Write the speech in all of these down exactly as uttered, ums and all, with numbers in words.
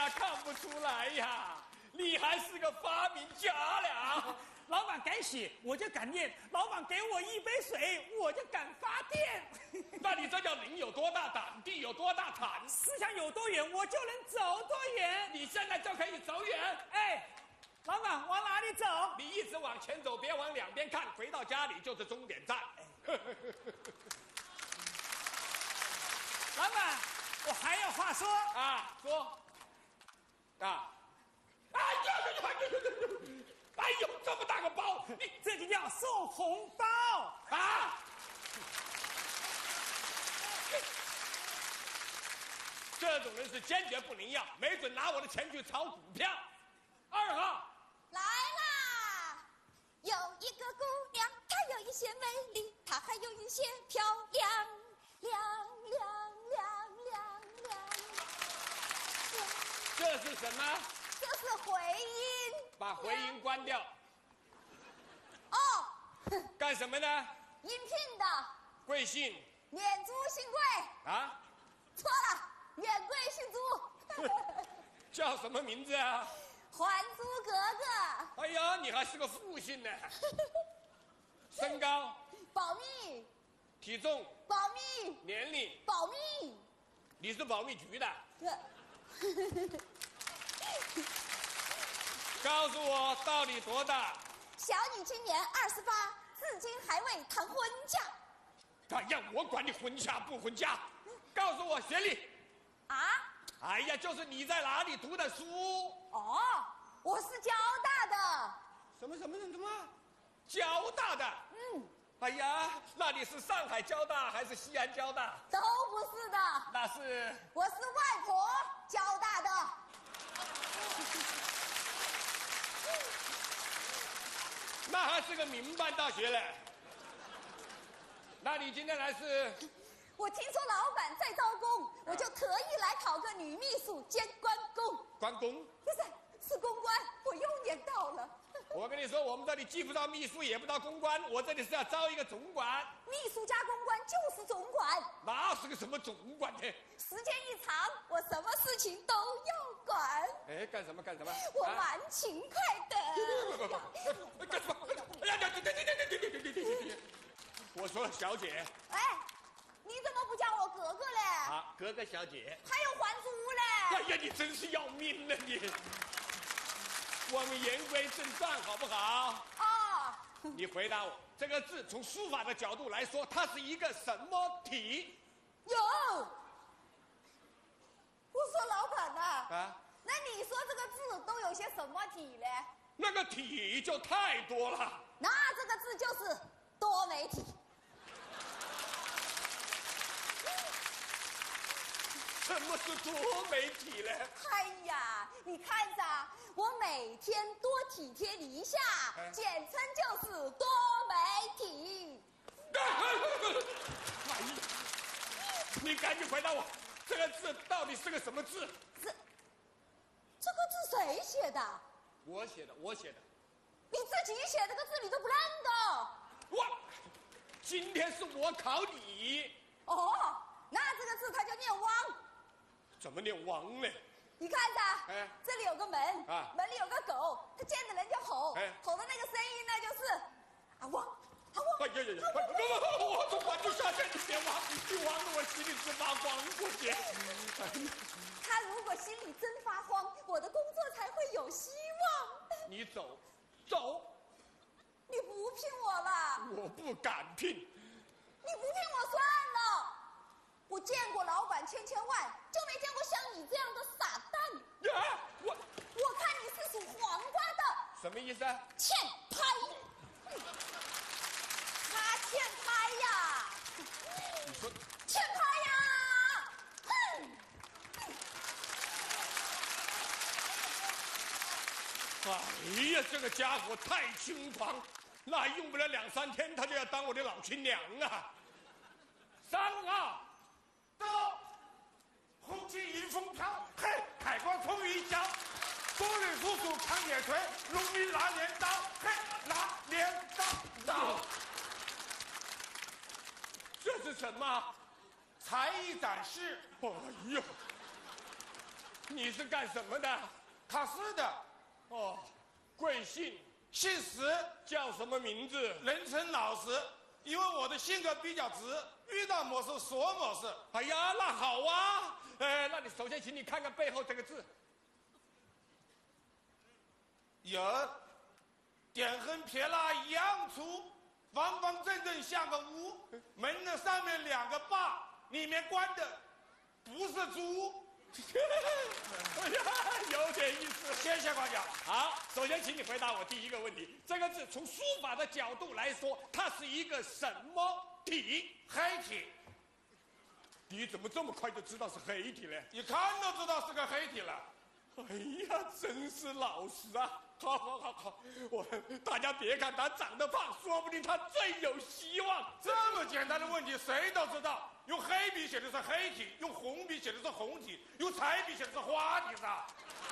呀，看不出来呀，你还是个发明家了。 老板敢写，我就敢念；老板给我一杯水，我就敢发电。 那你这叫人有多大胆，地有多大产。 思想有多远，我就能走多远。 你现在就可以走远。 哎，老板往哪里走？ 你一直往前走，别往两边看，回到家里就是终点站。 老板，我还有话说啊，说啊。哎呀呀呀呀！哎呦，这么大个包，你这就叫送红包啊！这种人是坚决不能要，没准拿我的钱去炒股票。二号来啦！有一个姑娘，她有一些美丽，她还有一些漂亮，亮亮亮亮亮。 这是什么？ 这是回音。 把回音关掉。 哦。 干什么呢？ 应聘的。 贵姓？ 免租姓贵。 啊？ 错了，免贵姓租。 叫什么名字啊？ 还租格格。 哎呀，你还是个复姓呢。身高？ 保密。 体重？ 保密。 年龄？ 保密。 你是保密局的？告诉我到底多大？ 小女今年二十八，至今还未谈婚嫁。 哎呀，我管你婚嫁不婚嫁！告诉我学历。 啊？ 哎呀，就是你在哪里读的书？ 哦，我是交大的。 什么什么什么？交大的？ 嗯。 哎呀，那你是上海交大还是西安交大？ 都不是的。 那是？ 我是外婆交大的。 那还是个民办大学嘞。那你今天来是？ 我听说老板在招工，我就特意来考个女秘书兼关公。 关公？ 不是，是公关，我又念到了。 我跟你说，我们这里既不招秘书，也不招公关，我这里是要招一个总管。 秘书加公关就是总管。 那是个什么总管呢？ 时间一长，我什么事情都要管。 哎，干什么干什么？ 我蛮勤快的。 干什么？哎呀，对对对对对对对对对对！我说小姐。 哎，你怎么不叫我格格嘞？ 啊，格格小姐。 还有还租嘞？ 哎呀，你真是要命了你！我们言归正传，好不好？ 哦。 你回答我，这个字从书法的角度来说，它是一个什么体？ 有。我说老板呐。 啊。 那你说这个字都有些什么体嘞？ 那个体就太多了。 那这个字就是多媒体。 什么是多媒体呢？ 哎呀，你看着，我每天多体贴你一下，哎、简称就是多媒体。 哎呀，你赶紧回答我，这个字到底是个什么字？ 这这个字谁写的？ 我写的，我写的。 你自己写这个字你都不认得？ 哇，今天是我考你。 哦，那这个字它就念汪。 怎么念汪呢？ 你看着， 哎， 这里有个门， 啊， 门里有个狗，它见着人就吼， 哎， 吼的那个声音呢就是啊汪，啊汪。 哎呀呀呀！我总管就下线，你别汪，你汪得我心里直发慌，过节。 他如果心里真发慌，我的工作才会有希望。 你走，走。 你不聘我了？ 我不敢聘。 你不聘我算了。我见过老板千千万，就没见过像你这样的傻蛋。 啊，我我看你是属黄瓜的。 什么意思啊？ 欠拍。他欠拍呀。 你说欠拍呀。哼。 哎呀，这个家伙太轻狂，那用不了两三天，他就要当我的老亲娘啊！三号。 到，红旗迎风飘，嘿，海光风雨交，多日叔叔扛铁锤，农民拿镰刀，嘿，拿镰刀刀。 这是什么？ 才艺展示。 哎呀， 你是干什么的？ 考试的， 哦，贵姓？ 姓石， 叫什么名字？ 人称老实，因为我的性格比较直，遇到某事说某事。 哎呀，那好啊。呃，那你首先请你看看背后这个字。 有，点横撇捺一样粗，方方正正像个屋，门的上面两个把，里面关的不是猪。 哎呀，有点意思。 谢谢管家。 好，首先请你回答我第一个问题：这个字从书法的角度来说，它是一个什么体？ 黑体。 你怎么这么快就知道是黑体呢？ 一看都知道是个黑体了。 哎呀，真是老实啊！好好好好，我大家别看他长得胖，说不定他最有希望。 这么简单的问题谁都知道，用黑笔写的是黑体，用红笔写的是红体，用彩笔写的是花体噻。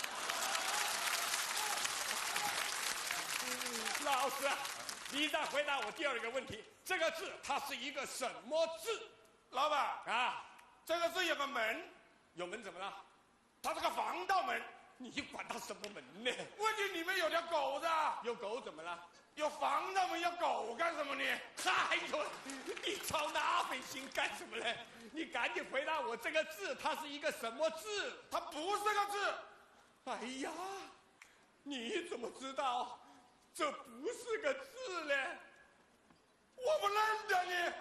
老师，你再回答我第二个问题：这个字它是一个什么字？ 老板啊， 这个字有个门， 有门怎么了？ 它是个防盗门。 你管它什么门呢？ 问题里面有条狗子， 有狗怎么了？ 有防盗门，有狗干什么呢？ 哎呦，你操那份心干什么呢？你赶紧回答我，这个字它是一个什么字？ 它不是个字。 哎呀，你怎么知道这不是个字呢？ 我不认得你。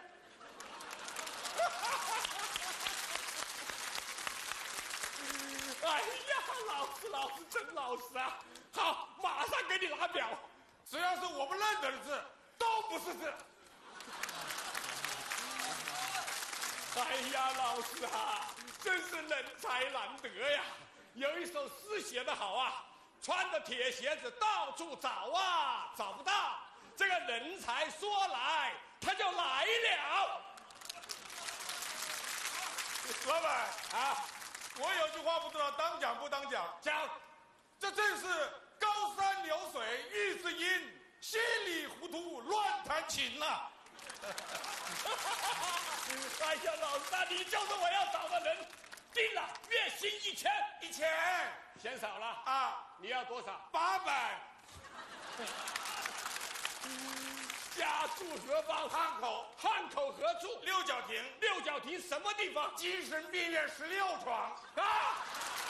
哎呀，老师，老师真老实啊！好，马上给你拿表。 只要是我不认得的字，都不是字。 哎呀，老师啊，真是人才难得呀！有一首诗写得好啊，穿着铁鞋子到处找啊，找不到。这个人才说来，他就来了。 老板啊， 我有句话不知道当讲不当讲， 讲， 这正是高山流水遇知音，稀里糊涂乱弹琴呐、 哎呀，老师啊，你就是我要找的人。定了，月薪一千， 一千嫌少了啊， 你要多少？ 八百。 家住何方？ 汉口， 汉口何处？ 六角亭， 六角亭什么地方？ 精神病院十六床。 啊！